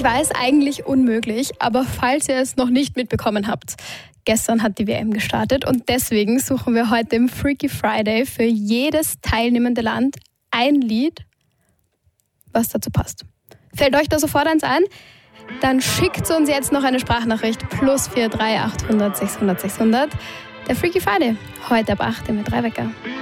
Ich weiß, eigentlich unmöglich, aber falls ihr es noch nicht mitbekommen habt, gestern hat die WM gestartet und deswegen suchen wir heute im Freaky Friday für jedes teilnehmende Land ein Lied, was dazu passt. Fällt euch da sofort eins ein? Dann schickt uns jetzt noch eine Sprachnachricht +43 800 600 600. Der Freaky Friday, heute ab 8 mit 3 Wecker.